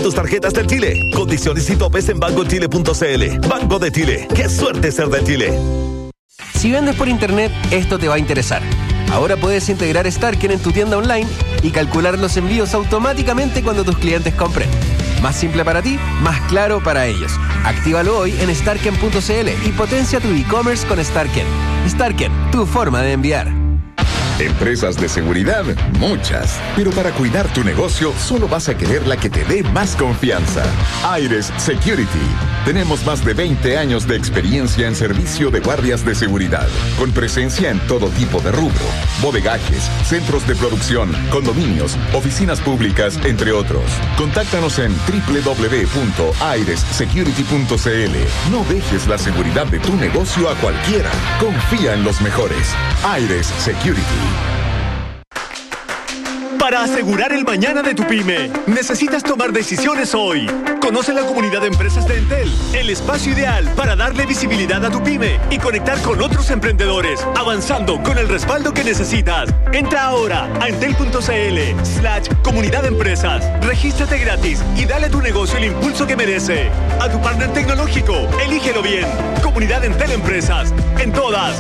tus tarjetas del Chile. Condiciones y topes en bancochile.cl. Banco de Chile. ¡Qué suerte ser de Chile! Si vendes por internet, esto te va a interesar. Ahora puedes integrar Starken en tu tienda online y calcular los envíos automáticamente cuando tus clientes compren. Más simple para ti, más claro para ellos. Actívalo hoy en starken.cl y potencia tu e-commerce con Starken. Starken, tu forma de enviar. Empresas de seguridad, muchas. Pero para cuidar tu negocio, solo vas a querer la que te dé más confianza. Aires Security. Tenemos más de 20 años de experiencia en servicio de guardias de seguridad, con presencia en todo tipo de rubro, bodegajes, centros de producción, condominios, oficinas públicas, entre otros. Contáctanos en www.airessecurity.cl. No dejes la seguridad de tu negocio a cualquiera. Confía en los mejores. Aires Security. Para asegurar el mañana de tu pyme, necesitas tomar decisiones hoy. Conoce la comunidad de empresas de Entel, el espacio ideal para darle visibilidad a tu pyme y conectar con otros emprendedores, avanzando con el respaldo que necesitas. Entra ahora a entel.cl/comunidad de empresas. Regístrate gratis y dale a tu negocio el impulso que merece. A tu partner tecnológico, elígelo bien. Comunidad Entel Empresas. En todas.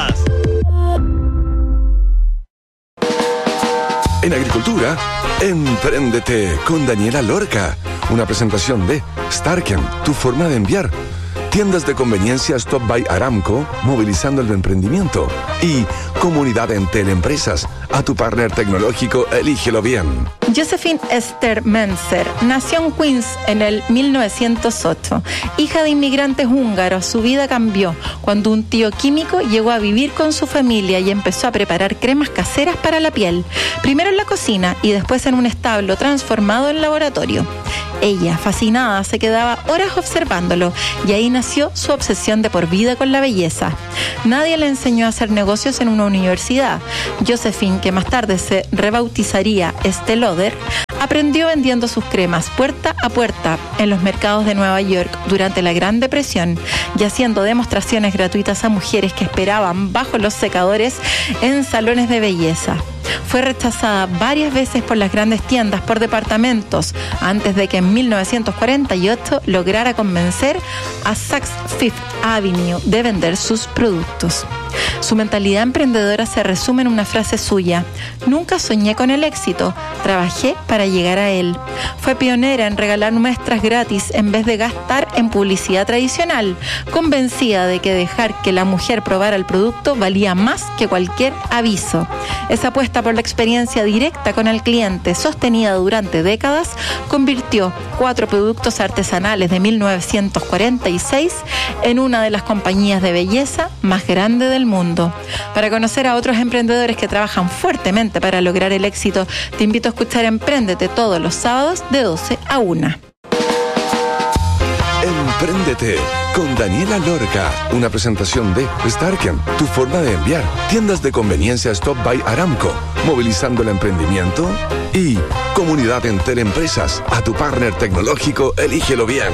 En agricultura, Empréndete con Daniela Lorca. Una presentación de Starken, tu forma de enviar. Tiendas de conveniencia Stop by Aramco, movilizando el emprendimiento. Y Comunidad Entel Empresas, a tu partner tecnológico, elígelo bien. Josephine Esther Menzer nació en Queens en el 1908. Hija de inmigrantes húngaros, su vida cambió cuando un tío químico llegó a vivir con su familia y empezó a preparar cremas caseras para la piel. Primero en la cocina y después en un establo transformado en laboratorio. Ella, fascinada, se quedaba horas observándolo y ahí nació su obsesión de por vida con la belleza. Nadie le enseñó a hacer negocios en una universidad. Josephine, que más tarde se rebautizaría Estée Lauder, aprendió vendiendo sus cremas puerta a puerta en los mercados de Nueva York durante la Gran Depresión y haciendo demostraciones gratuitas a mujeres que esperaban bajo los secadores en salones de belleza. Fue rechazada varias veces por las grandes tiendas por departamentos antes de que en 1948 lograra convencer a Saks Fifth Avenue de vender sus productos. Su mentalidad emprendedora se resume en una frase suya: nunca soñé con el éxito, trabajé para llegar a él. Fue pionera en regalar muestras gratis en vez de gastar en publicidad tradicional, convencida de que dejar que la mujer probara el producto valía más que cualquier aviso. Esa apuesta por la experiencia directa con el cliente, sostenida durante décadas, convirtió 4 productos artesanales de 1946 en una de las compañías de belleza más grandes del mundo. Para conocer a otros emprendedores que trabajan fuertemente para lograr el éxito, te invito a escuchar Empréndete todos los sábados de 12 a 1. Empréndete con Daniela Lorca. Una presentación de Starken, tu forma de enviar. Tiendas de conveniencia Stop by Aramco, movilizando el emprendimiento. Y Comunidad Entel Empresas, a tu partner tecnológico, elígelo bien.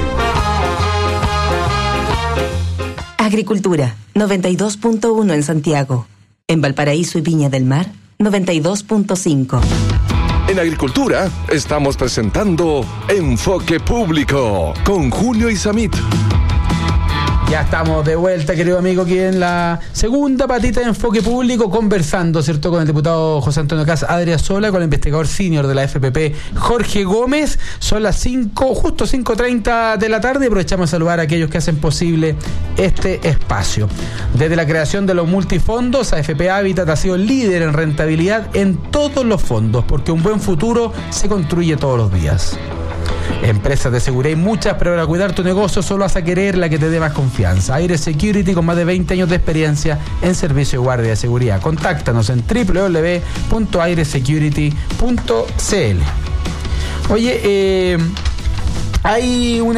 Agricultura, 92.1 en Santiago. En Valparaíso y Viña del Mar, 92.5. En agricultura, estamos presentando Enfoque Público con Julio Isamit. Ya estamos de vuelta, querido amigo, aquí en la segunda patita de Enfoque Público, conversando, ¿cierto?, con el diputado José Antonio Kast Adriasola, con el investigador senior de la FPP, Jorge Gómez. Son las 5, justo 5:30 de la tarde, y aprovechamos a saludar a aquellos que hacen posible este espacio. Desde la creación de los multifondos, AFP Habitat ha sido líder en rentabilidad en todos los fondos, porque un buen futuro se construye todos los días. Empresas de seguridad hay muchas, pero para cuidar tu negocio solo vas a querer la que te dé más confianza. Aires Security, con más de 20 años de experiencia en servicio de guardia de seguridad. Contáctanos en www.airesecurity.cl. Oye, Hay un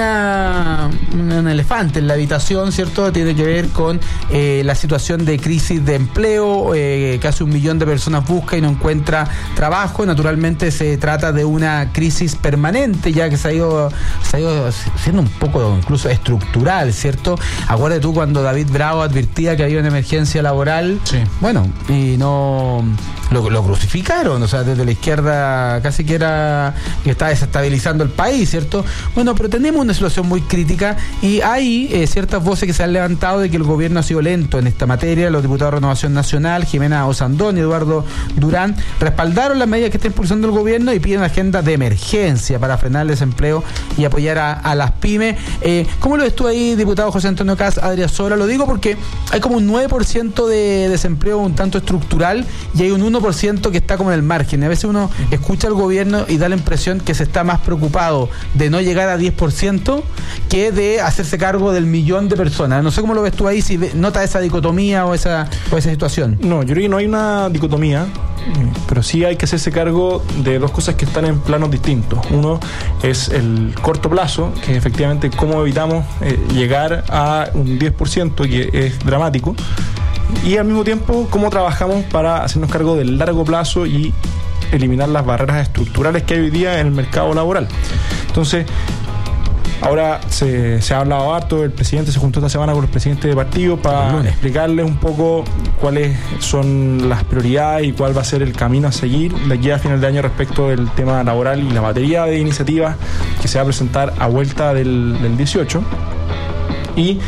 elefante en la habitación, ¿cierto? Tiene que ver con la situación de crisis de empleo. Casi 1 millón de personas busca y no encuentra trabajo. Naturalmente se trata de una crisis permanente, ya que se ha ido siendo un poco incluso estructural, ¿cierto? Acuérdate tú cuando David Bravo advirtía que había una emergencia laboral. Sí. Bueno, y no lo crucificaron, o sea, desde la izquierda casi que está desestabilizando el país, ¿cierto? Bueno, pero tenemos una situación muy crítica y hay ciertas voces que se han levantado de que el gobierno ha sido lento en esta materia. Los diputados de Renovación Nacional, Jimena Osandón y Eduardo Durán, respaldaron las medidas que está impulsando el gobierno y piden agenda de emergencia para frenar el desempleo y apoyar a las pymes. ¿Cómo lo ves tú ahí, diputado José Antonio Caz, Adrián Sola? Lo digo porque hay como un 9% de desempleo un tanto estructural y hay un 1% que está como en el margen. A veces uno escucha al gobierno y da la impresión que se está más preocupado de no llegar a 10% que de hacerse cargo del 1 millón de personas. No sé cómo lo ves tú ahí, si notas esa dicotomía o esa situación. No, yo creo que no hay una dicotomía, pero sí hay que hacerse cargo de dos cosas que están en planos distintos. Uno es el corto plazo, que es efectivamente cómo evitamos llegar a un 10%, que es dramático, y al mismo tiempo cómo trabajamos para hacernos cargo del largo plazo y eliminar las barreras estructurales que hay hoy día en el mercado laboral. Entonces, ahora se ha hablado harto, el presidente se juntó esta semana con los presidentes de partido para explicarles un poco cuáles son las prioridades y cuál va a ser el camino a seguir de aquí a final de año respecto del tema laboral y la batería de iniciativas que se va a presentar a vuelta del 18 y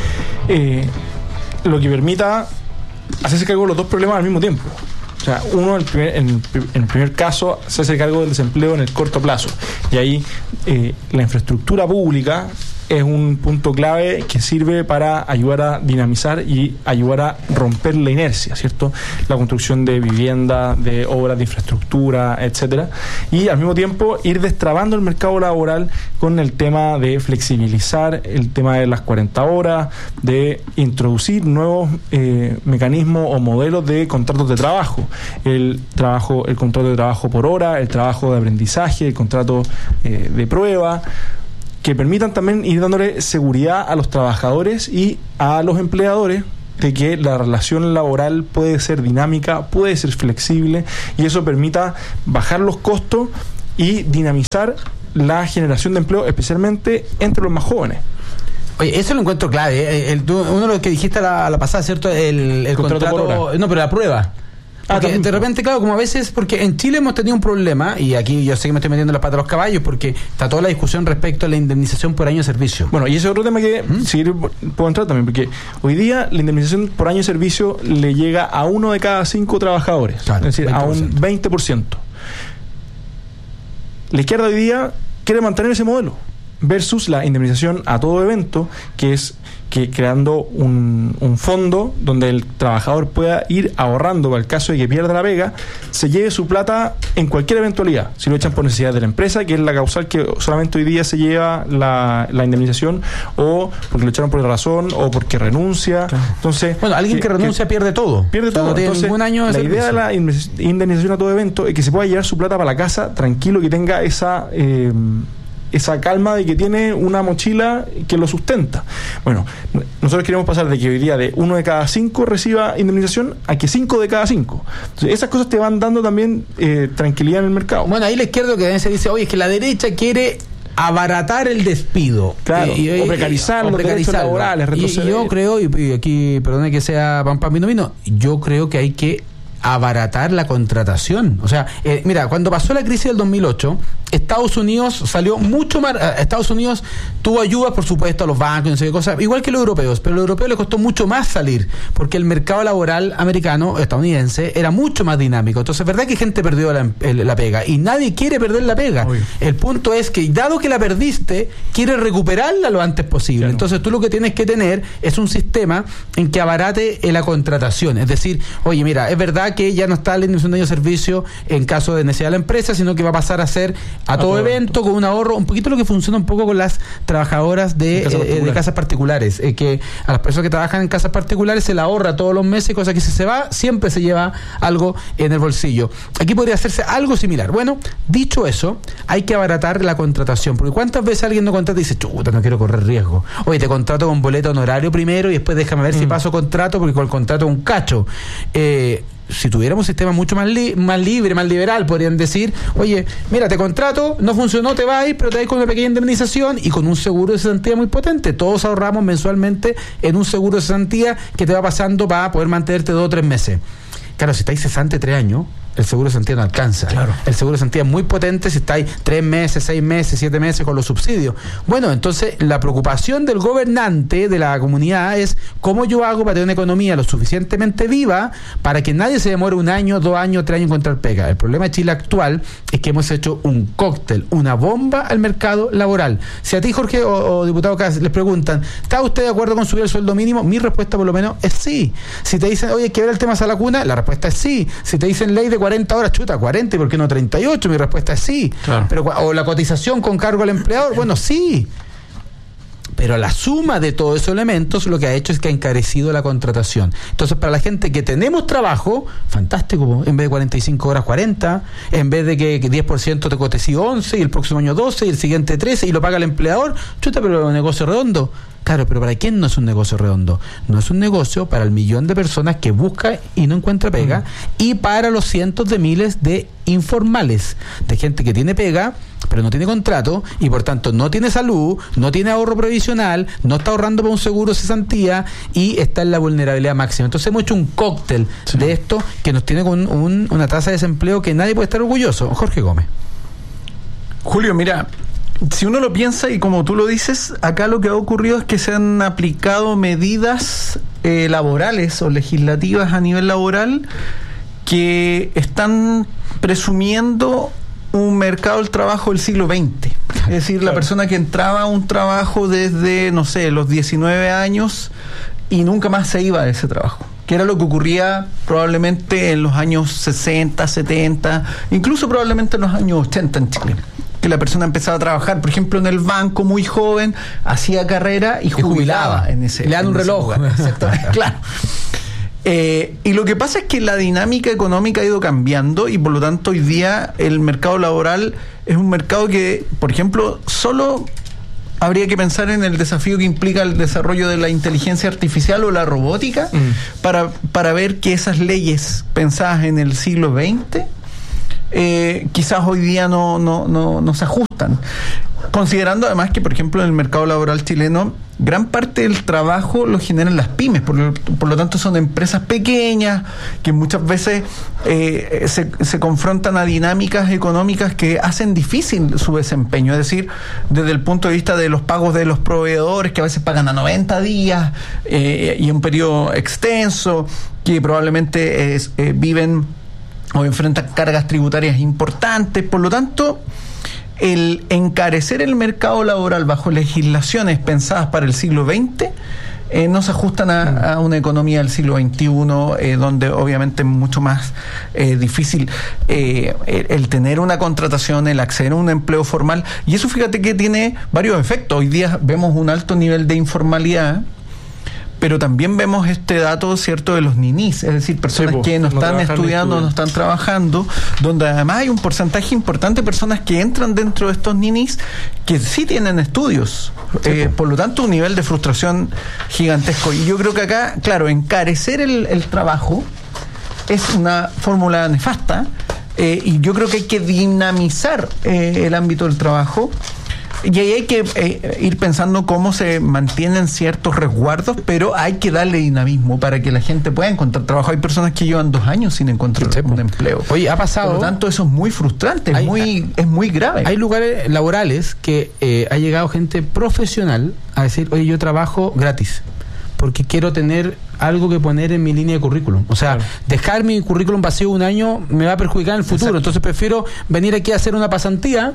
lo que permita hacerse cargo de los dos problemas al mismo tiempo. O sea, uno, en el primer caso, se hace cargo del desempleo en el corto plazo. Y ahí la infraestructura pública es un punto clave que sirve para ayudar a dinamizar y ayudar a romper la inercia, ¿cierto? La construcción de vivienda, de obras de infraestructura, etcétera. Y al mismo tiempo ir destrabando el mercado laboral con el tema de flexibilizar el tema de las 40 horas, de introducir nuevos mecanismos o modelos de contratos de trabajo. El contrato de trabajo por hora, el trabajo de aprendizaje, el contrato de prueba, que permitan también ir dándole seguridad a los trabajadores y a los empleadores de que la relación laboral puede ser dinámica, puede ser flexible y eso permita bajar los costos y dinamizar la generación de empleo, especialmente entre los más jóvenes. Oye, eso lo encuentro clave. Uno de los que dijiste la pasada, ¿cierto? El contrato por hora. No, pero la prueba. Porque de repente, claro, como a veces, porque en Chile hemos tenido un problema, y aquí yo sé que me estoy metiendo las patas a los caballos, porque está toda la discusión respecto a la indemnización por año de servicio. Bueno, y ese es otro tema que sí puedo entrar también, porque hoy día la indemnización por año de servicio le llega a 1 de cada 5 trabajadores, claro, es decir, 20%. A un 20%. La izquierda hoy día quiere mantener ese modelo, versus la indemnización a todo evento, que es que creando un fondo donde el trabajador pueda ir ahorrando para el caso de que pierda la pega, se lleve su plata en cualquier eventualidad, si lo echan por necesidad de la empresa, que es la causal que solamente hoy día se lleva la indemnización, o porque lo echaron por otra razón, o porque renuncia. Claro. Entonces, bueno, alguien que renuncia pierde todo. Pierde todo. No tiene ningún año de la idea de la indemnización a todo evento es que se pueda llevar su plata para la casa tranquilo, que tenga esa calma de que tiene una mochila que lo sustenta. Bueno, nosotros queremos pasar de que hoy día de 1 de cada 5 reciba indemnización a que 5 de cada 5. Entonces, esas cosas te van dando también tranquilidad en el mercado. Bueno, ahí la izquierda que se dice, oye, es que la derecha quiere abaratar el despido. Claro, o precarizar los derechos laborales. Y yo creo, y aquí, perdone que sea pam vino, yo creo que hay que abaratar la contratación. O sea, mira, cuando pasó la crisis del 2008, Estados Unidos salió mucho más. Estados Unidos tuvo ayudas, por supuesto, a los bancos, no sé qué cosas, igual que los europeos, pero a los europeos les costó mucho más salir, porque el mercado laboral americano, estadounidense, era mucho más dinámico. Entonces, es verdad que gente perdió la pega, y nadie quiere perder la pega. Uy. El punto es que, dado que la perdiste, quieres recuperarla lo antes posible. Claro. Entonces, tú lo que tienes que tener es un sistema en que abarate la contratación. Es decir, oye, mira, es verdad a que ya no está la indemnización de daño servicio en caso de necesidad de la empresa, sino que va a pasar a ser a todo evento con un ahorro, un poquito lo que funciona un poco con las trabajadoras de casas particulares, que a las personas que trabajan en casas particulares se la ahorra todos los meses, cosa que si se va, siempre se lleva algo en el bolsillo. Aquí podría hacerse algo similar. Bueno, dicho eso, hay que abaratar la contratación, porque ¿cuántas veces alguien no contrata y dice, chuta, no quiero correr riesgo? Oye, te contrato con boleto honorario primero y después déjame ver si paso contrato, porque con el contrato es un cacho. Si tuviéramos un sistema mucho más libre, más liberal, podrían decir, oye, mira, te contrato, no funcionó, te vas a ir, pero te vas con una pequeña indemnización y con un seguro de cesantía muy potente. Todos ahorramos mensualmente en un seguro de cesantía que te va pasando para poder mantenerte 2 o 3 meses. Claro, si estáis cesante 3 años, el seguro de cesantía no alcanza. Claro. El seguro de cesantía es muy potente si estáis 3 meses, 6 meses, 7 meses con los subsidios. Bueno, entonces la preocupación del gobernante de la comunidad es cómo yo hago para tener una economía lo suficientemente viva para que nadie se demore 1 año, 2 años, 3 años en encontrar pega. El problema de Chile actual es que hemos hecho un cóctel, una bomba al mercado laboral. Si a ti, Jorge, o diputado Kass, les preguntan, ¿está usted de acuerdo con subir el sueldo mínimo? Mi respuesta por lo menos es sí. Si te dicen, oye, hay que ver el tema de la cuna, la respuesta es sí. Si te dicen ley de 40 horas, chuta, 40, ¿y por qué no 38? Mi respuesta es sí. Claro. Pero, o la cotización con cargo al empleador, bueno, sí. Pero la suma de todos esos elementos lo que ha hecho es que ha encarecido la contratación. Entonces, para la gente que tenemos trabajo, fantástico, en vez de 45 horas, 40, en vez de que 10% te cotice 11, y el próximo año 12, y el siguiente 13, y lo paga el empleador, chuta, pero es un negocio redondo. Claro, pero ¿para quién no es un negocio redondo? No es un negocio para el millón de personas que busca y no encuentra pega, y para los cientos de miles de informales, de gente que tiene pega, pero no tiene contrato, y por tanto no tiene salud, no tiene ahorro previsional, no está ahorrando para un seguro de cesantía, y está en la vulnerabilidad máxima. Entonces hemos hecho un cóctel de esto que nos tiene con una tasa de desempleo que nadie puede estar orgulloso. Jorge Gómez. Julio, mira, si uno lo piensa y como tú lo dices, acá lo que ha ocurrido es que se han aplicado medidas laborales o legislativas a nivel laboral que están presumiendo un mercado del trabajo del siglo XX. Es decir, la persona que entraba a un trabajo desde, no sé, los 19 años y nunca más se iba de ese trabajo, que era lo que ocurría probablemente en los años 60, 70, incluso probablemente en los años 80 en Chile. Que la persona empezaba a trabajar, por ejemplo, en el banco muy joven, hacía carrera y jubilaba en ese. Le dan un reloj. Exactamente, claro. Y lo que pasa es que la dinámica económica ha ido cambiando y por lo tanto hoy día el mercado laboral es un mercado que, por ejemplo, solo habría que pensar en el desafío que implica el desarrollo de la inteligencia artificial o la robótica para ver que esas leyes pensadas en el siglo XX quizás hoy día no se ajustan, considerando además que, por ejemplo, en el mercado laboral chileno gran parte del trabajo lo generan las pymes, por lo tanto son empresas pequeñas que muchas veces se confrontan a dinámicas económicas que hacen difícil su desempeño, es decir, desde el punto de vista de los pagos de los proveedores, que a veces pagan a 90 días y un periodo extenso, que probablemente viven o enfrentan cargas tributarias importantes. Por lo tanto, el encarecer el mercado laboral bajo legislaciones pensadas para el siglo XX no se ajustan a una economía del siglo XXI, donde obviamente es mucho más difícil el tener una contratación, el acceder a un empleo formal, y eso fíjate que tiene varios efectos. Hoy día vemos un alto nivel de informalidad, pero también vemos este dato, ¿cierto?, de los ninis, es decir, personas que no están estudiando, no están trabajando, donde además hay un porcentaje importante de personas que entran dentro de estos ninis que sí tienen estudios, por lo tanto un nivel de frustración gigantesco. Y yo creo que acá, claro, encarecer el trabajo es una fórmula nefasta, y yo creo que hay que dinamizar el ámbito del trabajo. Y ahí hay que ir pensando cómo se mantienen ciertos resguardos, pero hay que darle dinamismo para que la gente pueda encontrar trabajo. Hay personas que llevan 2 años sin encontrar un empleo. Oye, ha pasado. Por lo tanto, eso es muy frustrante, es muy grave. Hay lugares laborales que ha llegado gente profesional a decir, oye, yo trabajo gratis porque quiero tener algo que poner en mi línea de currículum. O sea, dejar mi currículum vacío 1 año me va a perjudicar en el futuro. Exacto. Entonces prefiero venir aquí a hacer una pasantía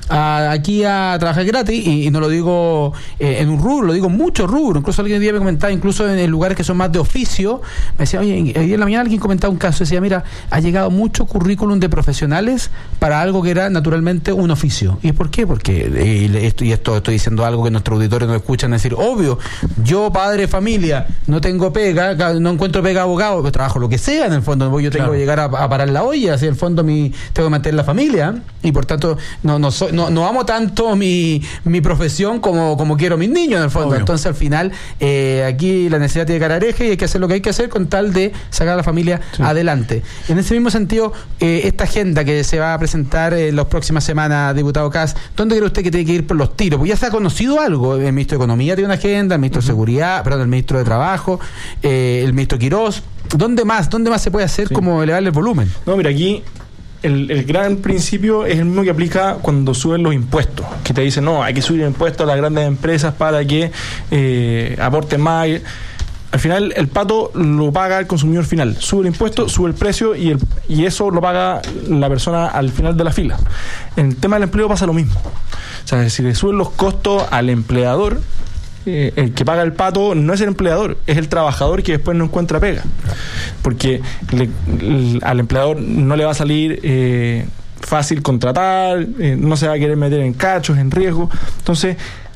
aquí a trabajar gratis, y no lo digo en un rubro, lo digo en muchos rubros. Incluso alguien un día me comentaba, incluso en lugares que son más de oficio, me decía, oye, hoy en la mañana alguien comentaba un caso, decía, mira, ha llegado mucho currículum de profesionales para algo que era naturalmente un oficio. ¿Y por qué? Porque, esto estoy diciendo algo que nuestros auditores no escuchan, decir, obvio, yo, padre de familia, no tengo pega, no encuentro pega abogado, pero trabajo lo que sea, en el fondo, yo tengo que llegar a parar la olla, así en el fondo tengo que mantener la familia, y por tanto no amo tanto mi profesión como quiero mis niños, en el fondo. Obvio. Entonces al final aquí la necesidad tiene cara oreja, y hay que hacer lo que hay que hacer con tal de sacar a la familia adelante. En ese mismo sentido, esta agenda que se va a presentar en las próximas semanas, diputado Kass, ¿dónde cree usted que tiene que ir por los tiros? Porque ya se ha conocido algo, el ministro de Economía tiene una agenda, el ministro de Seguridad, el ministro de Trabajo, el ministro Quirós. ¿Dónde más se puede hacer como elevar el volumen? No, mira, aquí el gran principio es el mismo que aplica cuando suben los impuestos, que te dicen, no, hay que subir impuestos a las grandes empresas para que aporten más. Al final el pato lo paga el consumidor final, sube el impuesto, sube el precio, y eso lo paga la persona al final de la fila. En el tema del empleo pasa lo mismo. O sea, si le suben los costos al empleador, el que paga el pato no es el empleador, es el trabajador que después no encuentra pega, porque al empleador no le va a salir fácil contratar, no se va a querer meter en cachos, en riesgo. Entonces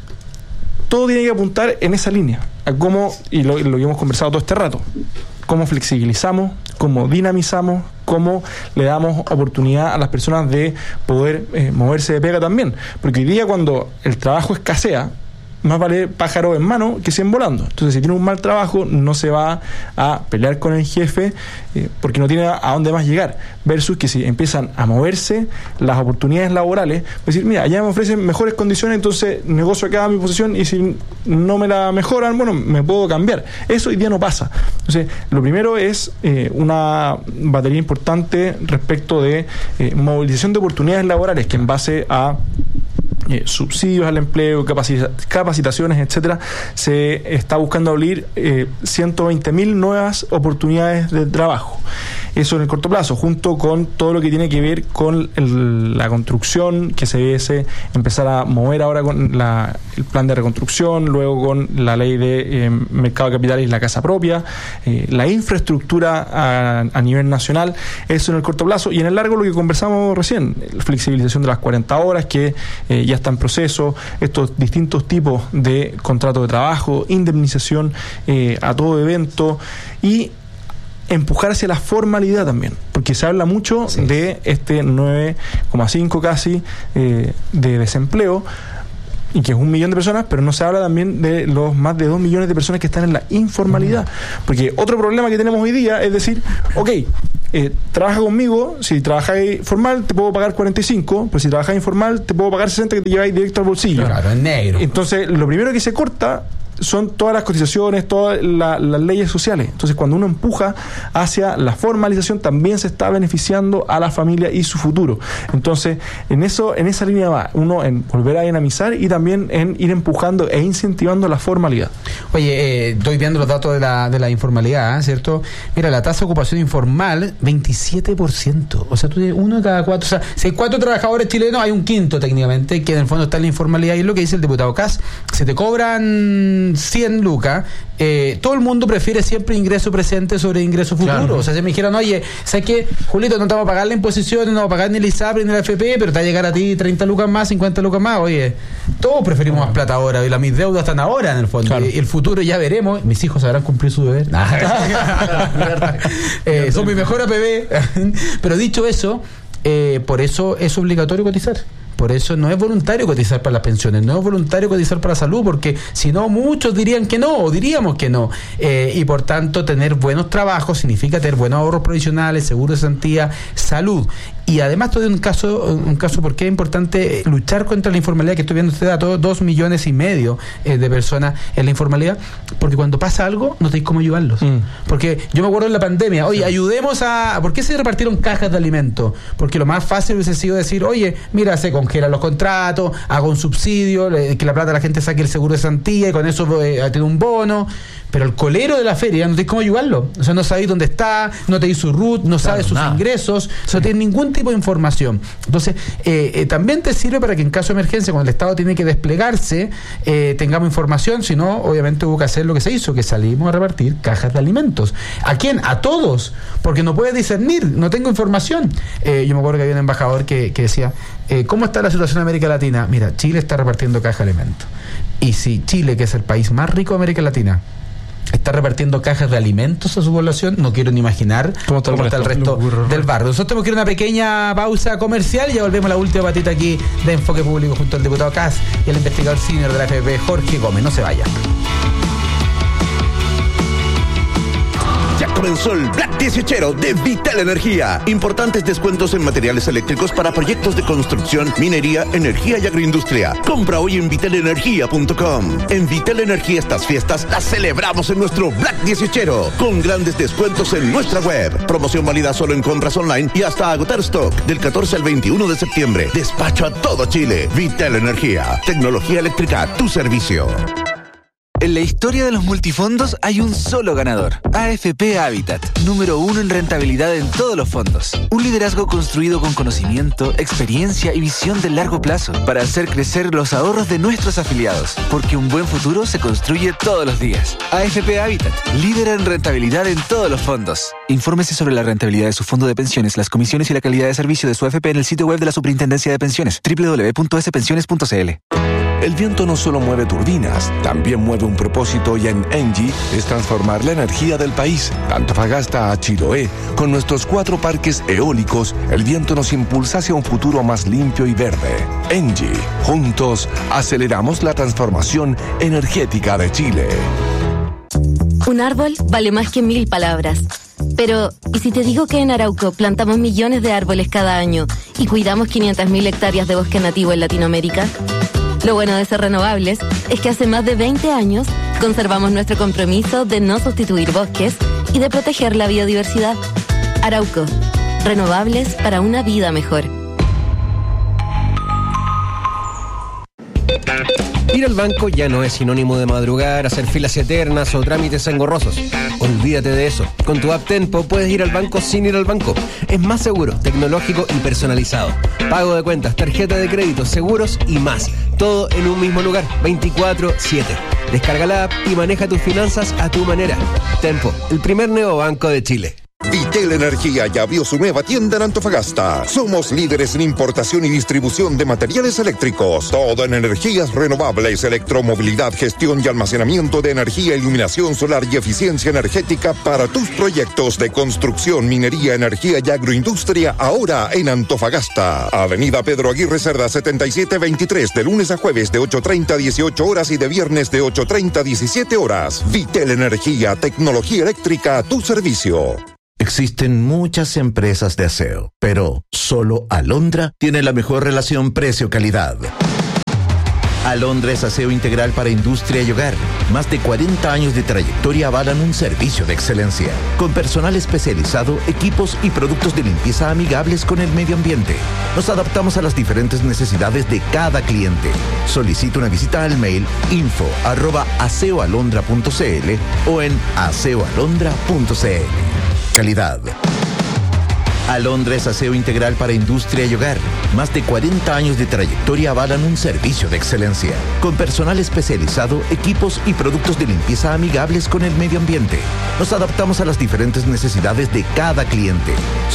todo tiene que apuntar en esa línea, a cómo, y lo que hemos conversado todo este rato, cómo flexibilizamos, cómo dinamizamos, cómo le damos oportunidad a las personas de poder moverse de pega también, porque hoy día cuando el trabajo escasea, más vale pájaro en mano que 100 volando. Entonces, si tiene un mal trabajo, no se va a pelear con el jefe porque no tiene a dónde más llegar. Versus que si empiezan a moverse las oportunidades laborales, decir, mira, allá me ofrecen mejores condiciones, entonces negocio acá mi posición, y si no me la mejoran, bueno, me puedo cambiar. Eso hoy día no pasa. Entonces, lo primero es una batería importante respecto de movilización de oportunidades laborales, que en base a subsidios al empleo, capacitaciones, etcétera, se está buscando abrir 120.000 nuevas oportunidades de trabajo. Eso en el corto plazo, junto con todo lo que tiene que ver con la construcción, que se debe empezar a mover ahora con el plan de reconstrucción, luego con la ley de mercado de capitales y la casa propia, la infraestructura a nivel nacional. Eso en el corto plazo. Y en el largo, lo que conversamos recién, la flexibilización de las 40 horas, que ya está en proceso, estos distintos tipos de contrato de trabajo, indemnización a todo evento, y empujar hacia la formalidad también, porque se habla mucho de este 9,5 casi de desempleo, y que es 1 millón de personas, pero no se habla también de los más de 2 millones de personas que están en la informalidad. Porque otro problema que tenemos hoy día es decir, ok, trabaja conmigo, si trabajáis formal te puedo pagar 45, pero si trabajáis informal te puedo pagar 60, que te lleváis directo al bolsillo. Claro, en negro. Entonces, lo primero que se corta son todas las cotizaciones, todas las leyes sociales. Entonces, cuando uno empuja hacia la formalización, también se está beneficiando a la familia y su futuro. Entonces, en esa línea va uno, en volver a dinamizar, y también en ir empujando e incentivando la formalidad. Oye, estoy viendo los datos de la informalidad, ¿cierto? Mira, la tasa de ocupación informal, 27%. O sea, tú tienes 1 de cada 4. O sea, si hay 4 trabajadores chilenos, hay un quinto técnicamente que en el fondo está en la informalidad. Y es lo que dice el diputado Kass: se te cobran 100 lucas, todo el mundo prefiere siempre ingreso presente sobre ingreso futuro. Claro. O sea, si me dijeran, oye, ¿sabes qué, Julito? No te vamos a pagar la imposición, no vamos a pagar ni el ISAPRE ni la FP, pero te va a llegar a ti 30 lucas más, 50 lucas más. Oye, todos preferimos más plata ahora, y mis deudas están ahora en el fondo. Claro. Y el futuro ya veremos. Mis hijos sabrán cumplir su deber. Son mi mejor APB. Pero dicho eso, por eso es obligatorio cotizar. Por eso no es voluntario cotizar para las pensiones, no es voluntario cotizar para la salud, porque si no, muchos dirían que no, o diríamos que no. Y por tanto, tener buenos trabajos significa tener buenos ahorros provisionales, seguro de cesantía, salud. Y además, todo un caso porque es importante luchar contra la informalidad, que estoy viendo este dato, 2,5 millones de personas en la informalidad, porque cuando pasa algo, no tenéis cómo ayudarlos. Porque yo me acuerdo en la pandemia, oye, ayudemos a... ¿Por qué se repartieron cajas de alimentos? Porque lo más fácil hubiese sido decir, oye, mira, se congelan los contratos, hago un subsidio, que la plata la gente saque el seguro de cesantía, y con eso tiene un bono. Pero el colero de la feria no tenés cómo ayudarlo. O sea, no sabéis dónde está, no tenéis su root, no sabes sus ingresos, no tienes ningún tipo de información. Entonces, también te sirve para que en caso de emergencia, cuando el Estado tiene que desplegarse, tengamos información. Si no, obviamente hubo que hacer lo que se hizo, que salimos a repartir cajas de alimentos. ¿A quién? A todos, porque no puedes discernir, no tengo información. Yo me acuerdo que había un embajador que decía, ¿cómo está la situación en América Latina? Mira, Chile está repartiendo cajas de alimentos. Y si Chile, que es el país más rico de América Latina, está repartiendo cajas de alimentos a su población, no quiero ni imaginar cómo está el resto del barrio. Nosotros tenemos que ir a una pequeña pausa comercial y ya volvemos a la última patita aquí de Enfoque Público junto al diputado Kass y el investigador senior de la FP, Jorge Gómez. No se vayan. Ya comenzó el Black 18 de Vital Energía. Importantes descuentos en materiales eléctricos para proyectos de construcción, minería, energía y agroindustria. Compra hoy en vitalenergia.com. En Vital Energía estas fiestas las celebramos en nuestro Black 18 con grandes descuentos en nuestra web. Promoción válida solo en compras online y hasta agotar stock del 14 al 21 de septiembre. Despacho a todo Chile. Vital Energía. Tecnología eléctrica a tu servicio. En la historia de los multifondos hay un solo ganador, AFP Habitat, número 1 en rentabilidad en todos los fondos. Un liderazgo construido con conocimiento, experiencia y visión de largo plazo para hacer crecer los ahorros de nuestros afiliados, porque un buen futuro se construye todos los días. AFP Habitat, líder en rentabilidad en todos los fondos. Infórmese sobre la rentabilidad de su fondo de pensiones, las comisiones y la calidad de servicio de su AFP en el sitio web de la Superintendencia de Pensiones, www.spensiones.cl. El viento no solo mueve turbinas, también mueve un propósito y en Engie es transformar la energía del país. De Antofagasta a Chiloé, con nuestros 4 parques eólicos, el viento nos impulsa hacia un futuro más limpio y verde. Engie, juntos aceleramos la transformación energética de Chile. Un árbol vale más que 1000 palabras. Pero, ¿y si te digo que en Arauco plantamos millones de árboles cada año y cuidamos 500.000 hectáreas de bosque nativo en Latinoamérica? Lo bueno de ser renovables es que hace más de 20 años conservamos nuestro compromiso de no sustituir bosques y de proteger la biodiversidad. Arauco, renovables para una vida mejor. Ir al banco ya no es sinónimo de madrugar, hacer filas eternas o trámites engorrosos. Olvídate de eso. Con tu app Tenpo puedes ir al banco sin ir al banco. Es más seguro, tecnológico y personalizado. Pago de cuentas, tarjeta de crédito, seguros y más. Todo en un mismo lugar, 24/7. Descarga la app y maneja tus finanzas a tu manera. Tenpo, el primer neobanco de Chile. Vitel Energía ya abrió su nueva tienda en Antofagasta. Somos líderes en importación y distribución de materiales eléctricos. Todo en energías renovables, electromovilidad, gestión y almacenamiento de energía, iluminación solar y eficiencia energética para tus proyectos de construcción, minería, energía y agroindustria ahora en Antofagasta. Avenida Pedro Aguirre Cerda 7723, de lunes a jueves de 8:30 a 18 horas y de viernes de 8:30 a 17 horas. Vitel Energía, tecnología eléctrica a tu servicio. Existen muchas empresas de aseo, pero solo Alondra tiene la mejor relación precio-calidad. Alondra es aseo integral para industria y hogar. Más de 40 años de trayectoria avalan un servicio de excelencia. Con personal especializado, equipos y productos de limpieza amigables con el medio ambiente. Nos adaptamos a las diferentes necesidades de cada cliente. Solicita una visita al mail info@aseoalondra.cl o en aseoalondra.cl. Calidad. Alondra es aseo integral para industria y hogar. Más de 40 años de trayectoria avalan un servicio de excelencia. Con personal especializado, equipos y productos de limpieza amigables con el medio ambiente. Nos adaptamos a las diferentes necesidades de cada cliente.